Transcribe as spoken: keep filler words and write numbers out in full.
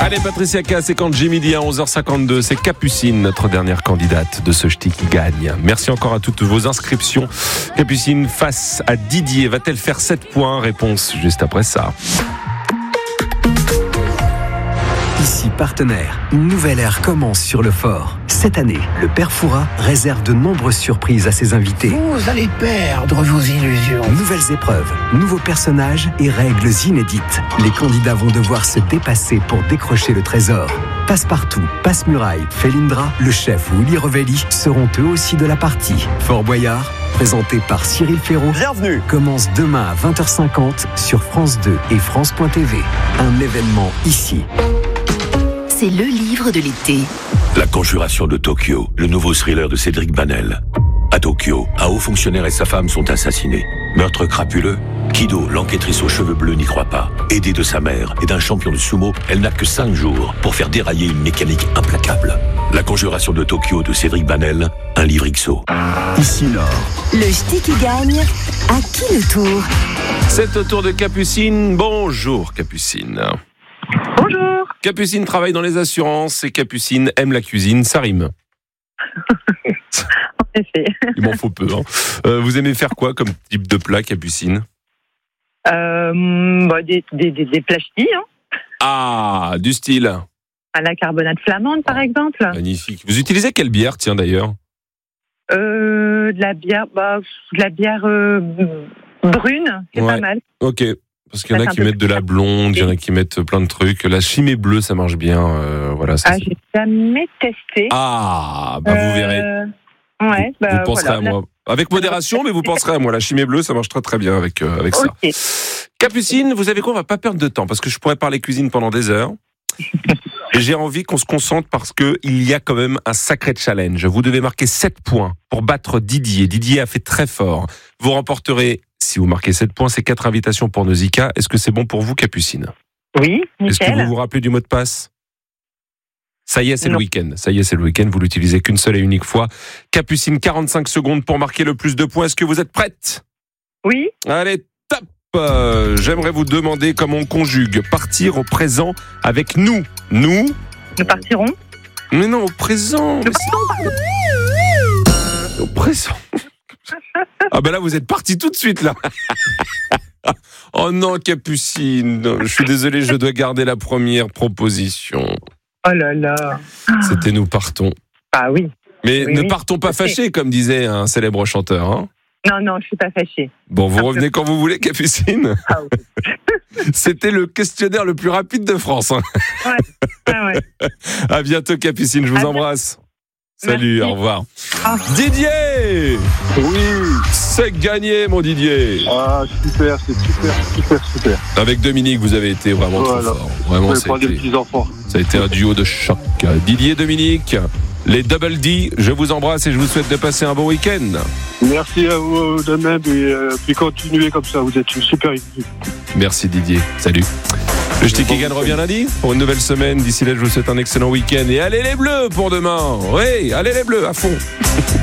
Allez, Patricia K, c'est quand J midi à onze heures cinquante-deux. C'est Capucine, notre dernière candidate de ce ch'ti qui gagne. Merci encore à toutes vos inscriptions. Capucine face à Didier. Va-t-elle faire sept points? Réponse juste après ça. Ici Partenaire, une nouvelle ère commence sur le fort. Cette année, le Père Fouras réserve de nombreuses surprises à ses invités. Vous allez perdre vos illusions. Nouvelles épreuves, nouveaux personnages et règles inédites. Les candidats vont devoir se dépasser pour décrocher le trésor. Passe-partout, Passe-Muraille, Felindra, le chef Willy Revelli seront eux aussi de la partie. Fort Boyard, présenté par Cyril Ferraud, Bienvenue. commence demain à vingt heures cinquante sur France deux et France point T V. Un événement ici. C'est le livre de l'été. La Conjuration de Tokyo, le nouveau thriller de Cédric Banel. À Tokyo, un haut fonctionnaire et sa femme sont assassinés. Meurtre crapuleux. Kido, l'enquêtrice aux cheveux bleus, n'y croit pas. Aidée de sa mère et d'un champion de sumo, elle n'a que cinq jours pour faire dérailler une mécanique implacable. La Conjuration de Tokyo de Cédric Banel, un livre X O. Ici Nord. Le ch'ti qui gagne, à qui le tour? C'est au tour de Capucine. Bonjour Capucine. Bonjour. Capucine travaille dans les assurances et Capucine aime la cuisine. Ça rime. En effet. Il m'en faut peu. Hein. Euh, vous aimez faire quoi comme type de plat, Capucine? Euh, bah, des, des, des, des plats ch'tis, hein. Ah, du style. À la carbonate flamande, par exemple. Magnifique. Vous utilisez quelle bière, tiens, d'ailleurs? Euh, de la bière, bah, de la bière euh, brune, c'est Ouais. pas mal. Ok. Parce qu'il y en Ça a fait qui un peu mettent de la blonde, il y en a qui mettent plein de trucs. La chimée bleue, ça marche bien. Euh, voilà. Ça, Ah, c'est- j'ai jamais testé. Ah, bah vous Euh, verrez. Ouais, vous, bah, vous penserez voilà. à moi. Avec modération, mais vous penserez à moi. La chimie bleue, ça marche très très bien avec, euh, avec ça. Ok. Capucine, vous savez quoi, on va pas perdre de temps parce que je pourrais parler cuisine pendant des heures. Et j'ai envie qu'on se concentre parce que il y a quand même un sacré challenge. Vous devez marquer sept points pour battre Didier. Didier a fait très fort. Vous remporterez, si vous marquez sept points, ces quatre invitations pour Nausicaa. Est-ce que c'est bon pour vous, Capucine? Oui, Est-ce que vous nickel. vous rappelez du mot de passe? Ça y est, c'est le Non. week-end. Ça y est, c'est le week-end. Vous l'utilisez qu'une seule et unique fois. Capucine, quarante-cinq secondes pour marquer le plus de points. Est-ce que vous êtes prête? Oui, Allez, top. Euh, J'aimerais vous demander comment on conjugue partir au présent avec nous. Nous? nous partirons. Mais non, au présent. Nous Mais c'est- Au présent. Ah ben là, vous êtes parti tout de suite, là. Oh non, Capucine. Je suis désolé, je dois garder la première proposition. Oh là là. C'était nous partons. Ah oui. Mais Oui, ne oui. partons pas fâchés, comme disait un célèbre chanteur. Hein. Non, non, je suis pas fâchée. Bon, vous revenez quand vous voulez, Capucine. Ah oui. C'était le questionnaire le plus rapide de France. Hein. Ah ouais. À bientôt, Capucine. Je vous À embrasse. Salut, Merci. au revoir. Ah. Didier, Oui. c'est gagné, mon Didier. Ah, super, c'est super, super, super. Avec Dominique, vous avez été vraiment Voilà. trop fort. Vous Vraiment, pouvez ça a, prendre des été, petits enfants. ça a été un duo de choc. Didier, Dominique, les Double D, je vous embrasse et je vous souhaite de passer un bon week-end. Merci à vous de même et euh, puis continuez comme ça. Vous êtes une super équipe. Merci Didier, salut. Le Ch'ti qui gagne revient lundi pour une nouvelle semaine. D'ici là, je vous souhaite un excellent week-end. Et allez les Bleus pour demain. Oui, allez les Bleus à fond.